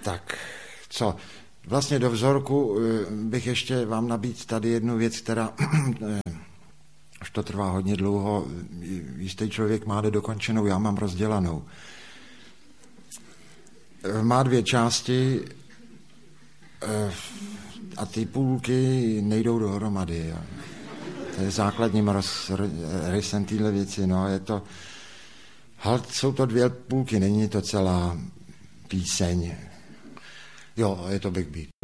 Tak, co? Vlastně do vzorku bych ještě vám nabídl tady jednu věc, která už to trvá hodně dlouho, jistý člověk má dokončenou, já mám rozdělanou. Má 2 části a ty půlky nejdou dohromady. Jo. To je základním rysem téhle věci. No, je to, jsou to 2 půlky, není to celá píseň. Jo, je to backbeat.